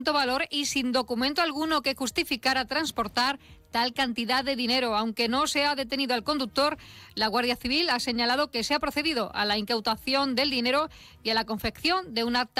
valor y sin documento alguno que justificara transportar tal cantidad de dinero. Aunque no se ha detenido al conductor, la Guardia Civil ha señalado que se ha procedido a la incautación del dinero y a la confección de un acta